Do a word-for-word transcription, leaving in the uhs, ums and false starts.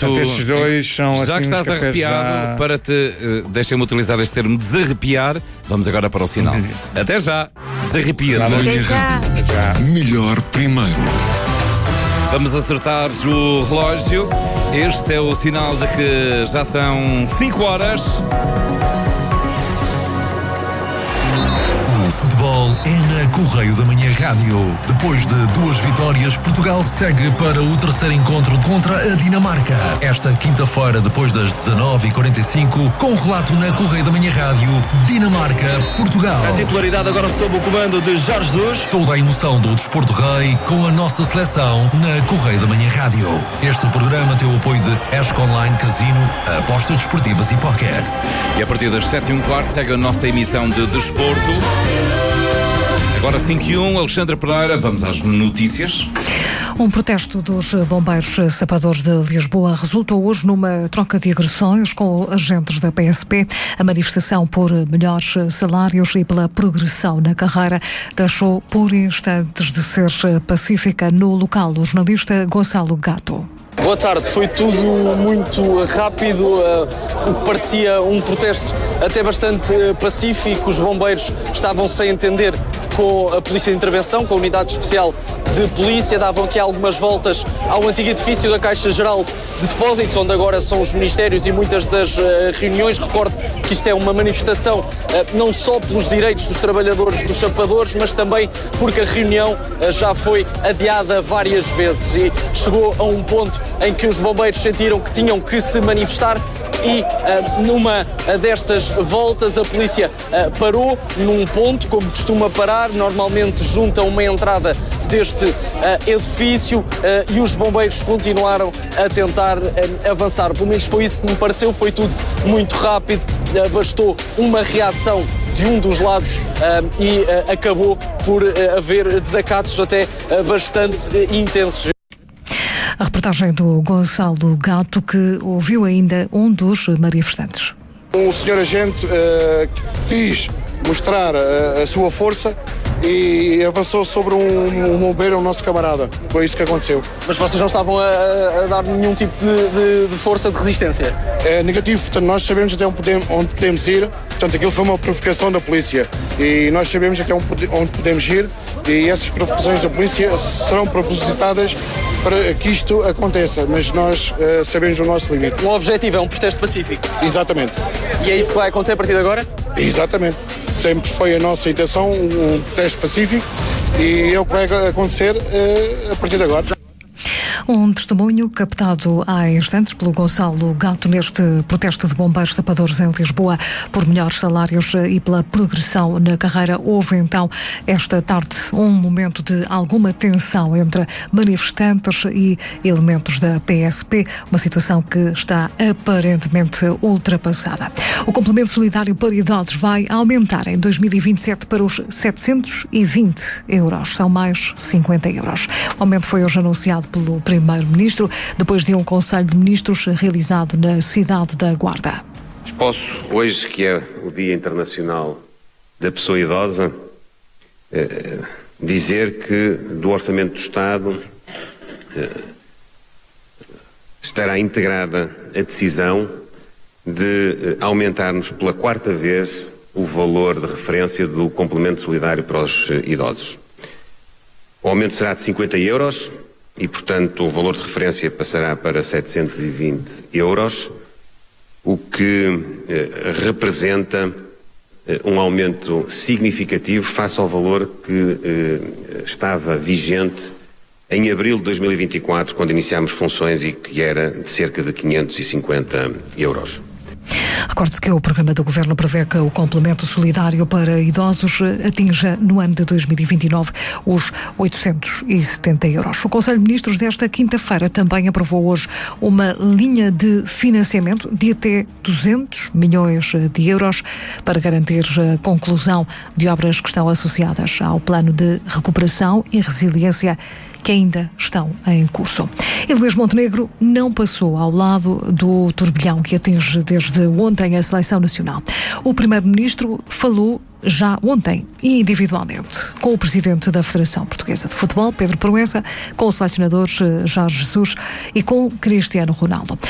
Portanto, estes dois são já assim, que estás arrepiado, já... para te, uh, deixa-me utilizar este termo, desarrepiar, vamos agora para o sinal. Uhum. Até já, desarrepia. Até já. já. Melhor primeiro. Vamos acertar o relógio. Este é o sinal de que já são cinco horas. O futebol é na Correio da Manhã Rádio. Depois de duas vitórias, Portugal segue para o terceiro encontro contra a Dinamarca. Esta quinta-feira, depois das dezanove e quarenta e cinco, com relato na Correio da Manhã Rádio, Dinamarca-Portugal. A titularidade agora sob o comando de Jorge Jesus. Toda a emoção do Desporto Rei com a nossa seleção na Correio da Manhã Rádio. Este programa tem o apoio de Esco Online Casino, apostas desportivas e póquer. E a partir das sete e um quarto segue a nossa emissão de desporto. Agora cinco e um, Alexandra Pereira, vamos às notícias. Um protesto dos bombeiros sapadores de Lisboa resultou hoje numa troca de agressões com agentes da P S P. A manifestação por melhores salários e pela progressão na carreira deixou por instantes de ser pacífica no local. O jornalista Gonçalo Gato. Boa tarde, foi tudo muito rápido, uh, o que parecia um protesto até bastante uh, pacífico. Os bombeiros estavam sem entender com a Polícia de Intervenção, com a Unidade Especial de Polícia, davam aqui algumas voltas ao antigo edifício da Caixa Geral de Depósitos, onde agora são os ministérios e muitas das uh, reuniões. Recordo que isto é uma manifestação uh, não só pelos direitos dos trabalhadores dos chapadores, mas também porque a reunião uh, já foi adiada várias vezes e chegou a um ponto em que os bombeiros sentiram que tinham que se manifestar e uh, numa uh, destas voltas a polícia uh, parou num ponto, como costuma parar, normalmente junto a uma entrada deste uh, edifício uh, e os bombeiros continuaram a tentar uh, avançar. Pelo menos foi isso que me pareceu, foi tudo muito rápido, uh, bastou uma reação de um dos lados uh, e uh, acabou por uh, haver desacatos até uh, bastante uh, intensos. A reportagem do Gonçalo Gato, que ouviu ainda um dos manifestantes. O senhor agente uh, quis mostrar a, a sua força e avançou sobre um, um bombeiro, o nosso camarada. Foi isso que aconteceu. Mas vocês não estavam a, a dar nenhum tipo de, de, de força de resistência? É negativo, portanto nós sabemos até onde podemos, onde podemos ir, portanto aquilo foi uma provocação da polícia e nós sabemos até onde podemos ir e essas provocações da polícia serão propositadas para que isto aconteça, mas nós uh, sabemos o nosso limite. O objetivo é um protesto pacífico? Exatamente. E é isso que vai acontecer a partir de agora? Exatamente. Sempre foi a nossa intenção, um protesto pacífico e é o que vai acontecer uh, a partir de agora. Um testemunho captado há instantes pelo Gonçalo Gato neste protesto de bombeiros sapadores em Lisboa por melhores salários e pela progressão na carreira. Houve então esta tarde um momento de alguma tensão entre manifestantes e elementos da P S P, uma situação que está aparentemente ultrapassada. O complemento solidário para idosos vai aumentar em dois mil e vinte e sete para os setecentos e vinte euros, são mais cinquenta euros. O aumento foi hoje anunciado pelo Primeiro-Ministro, depois de um Conselho de Ministros realizado na cidade da Guarda. Posso, hoje que é o Dia Internacional da Pessoa Idosa, eh, dizer que do Orçamento do Estado eh, estará integrada a decisão de eh, aumentarmos pela quarta vez o valor de referência do complemento solidário para os eh, idosos. O aumento será de cinquenta euros, e, portanto, o valor de referência passará para setecentos e vinte euros, o que eh, representa eh, um aumento significativo face ao valor que eh, estava vigente em abril de dois mil e vinte e quatro, quando iniciámos funções e que era de cerca de quinhentos e cinquenta euros. Recorde-se que o programa do Governo prevê que o complemento solidário para idosos atinja no ano de dois mil e vinte e nove os oitocentos e setenta euros. O Conselho de Ministros desta quinta-feira também aprovou hoje uma linha de financiamento de até duzentos milhões de euros para garantir a conclusão de obras que estão associadas ao Plano de Recuperação e Resiliência que ainda estão em curso. E Luís Montenegro não passou ao lado do turbilhão que atinge desde ontem a seleção nacional. O Primeiro-Ministro falou já ontem, individualmente, com o Presidente da Federação Portuguesa de Futebol, Pedro Proença, com o selecionador Jorge Jesus e com Cristiano Ronaldo.